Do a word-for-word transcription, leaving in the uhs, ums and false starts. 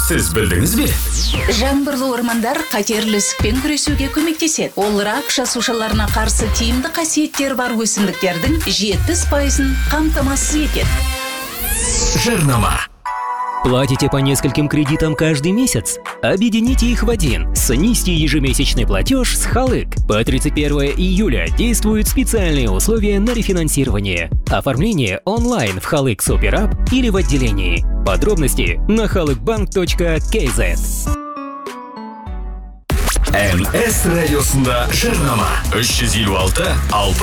Сіз білдіңіз бе? Жаңбырлы ормандар қатерлі ісікпен күресуге көмектеседі. Ол рак жасушаларына қарсы тиімді қасиеттер бар өсімдіктердің жетпіс пайызын қамтамасыз етеді. Жарнама. Платите по нескольким кредитам каждый месяц? Объедините их в один. Снизьте ежемесячный платеж с Халык. По тридцать первое июля действуют специальные условия на рефинансирование. Оформление онлайн в Халык Суперап или в отделении. Подробности на халыкбанк точка кей зет. эн эс радиосында жарнама. үш жүз елу алты алпыс